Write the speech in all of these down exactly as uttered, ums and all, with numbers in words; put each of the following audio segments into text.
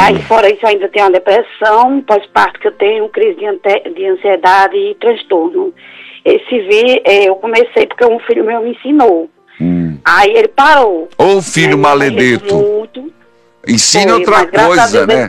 Aí, fora isso, eu ainda tenho uma depressão, pós-parto que eu tenho, crise de, ante- de ansiedade e transtorno. Esse vi, é, eu comecei porque um filho meu me ensinou. Hum. Aí ele parou. Ô filho né? maledeto. Muito. Ensina Foi, outra mas graças a coisa, Deus, né?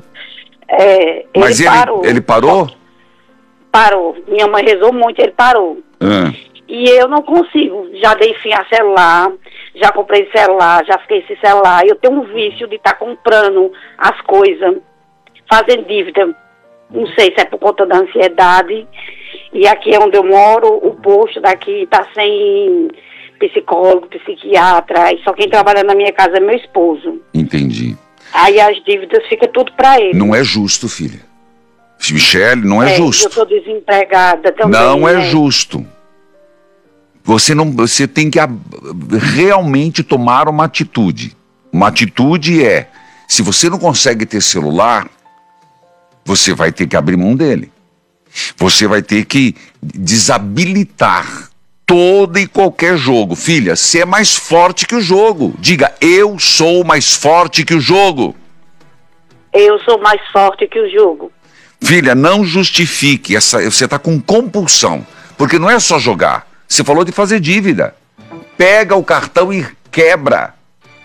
É, Mas ele ele parou. ele parou? Parou. Minha mãe rezou muito, ele parou. Ah. E eu não consigo. Já dei fim a celular, já comprei celular, já fiquei sem celular. Eu tenho um vício de estar comprando as coisas, fazendo dívida. Não sei se é por conta da ansiedade. E aqui é onde eu moro, o posto daqui está sem psicólogo, psiquiatra. E só quem trabalha na minha casa é meu esposo. Entendi. Aí as dívidas ficam tudo para ele. Não é justo, filha. Michele, não é, É, justo. eu estou desempregada também. Não é né? justo. Você não, você tem que a- realmente tomar uma atitude. Uma atitude é, se você não consegue ter celular, você vai ter que abrir mão dele. Você vai ter que desabilitar todo e qualquer jogo. Filha, você é mais forte que o jogo. Diga, eu sou mais forte que o jogo. Eu sou mais forte que o jogo. Filha, não justifique essa. Você está com compulsão. Porque não é só jogar. Você falou de fazer dívida. Pega o cartão e quebra.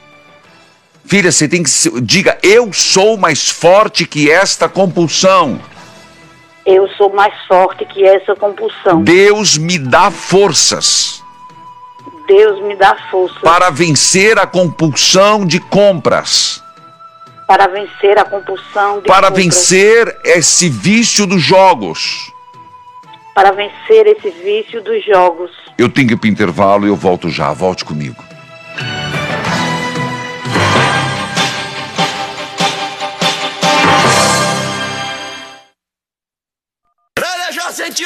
Filha, você tem que. se- Diga, eu sou mais forte que esta compulsão. Eu sou mais forte que essa compulsão. Deus me dá forças Deus me dá força para vencer a compulsão de compras. para vencer a compulsão de Para compras, vencer esse vício dos jogos. para vencer esse vício dos jogos. Eu tenho que ir para o intervalo e eu volto já. Volte comigo. Ele já sentiu